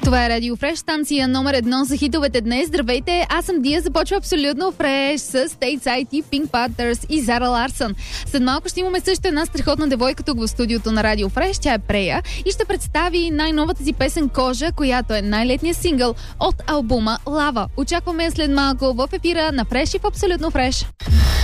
Това е Радио Фреш, станция номер 1 за хитовете днес. Здравейте, аз съм Дия, започва абсолютно фреш с Stateside и Pink Panthers и Зара Ларсън. След малко ще имаме също една страхотна девойка тук в студиото на Радио Фреш, тя е Прея и ще представи най-новата си песен Кожа, която е най-летният сингъл от албума Лава. Очакваме след малко в ефира на Фреш и в абсолютно фреш.